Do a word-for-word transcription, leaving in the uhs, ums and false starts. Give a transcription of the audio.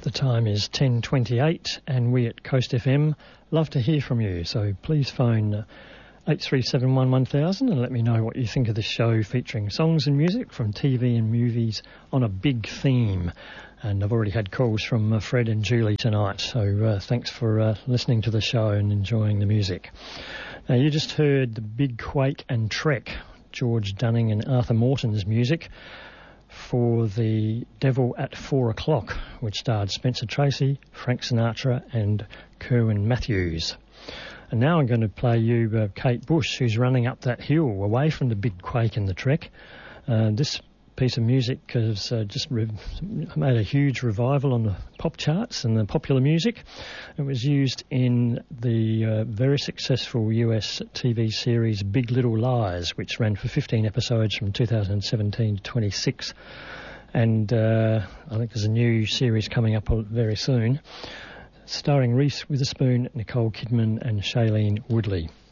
The time is ten twenty-eight and we at Coast F M love to hear from you, so please phone eight three seven one one thousand and let me know what you think of this show featuring songs and music from T V and movies on a big theme. And I've already had calls from uh, Fred and Julie tonight, so uh, thanks for uh, listening to the show and enjoying the music. Now, you just heard The Big Quake and Trek, George Dunning and Arthur Morton's music for The Devil at Four O'Clock, which starred Spencer Tracy, Frank Sinatra and Kerwin Matthews. And now I'm going to play you uh, Kate Bush, who's running up that hill away from The Big Quake and the Trek. Uh, this piece of music has uh, just re- made a huge revival on the pop charts and the popular music. It was used in the uh, very successful U S T V series Big Little Lies, which ran for fifteen episodes from two thousand seventeen to twenty-six. And uh, I think there's a new series coming up very soon, starring Reese Witherspoon, Nicole Kidman and Shailene Woodley.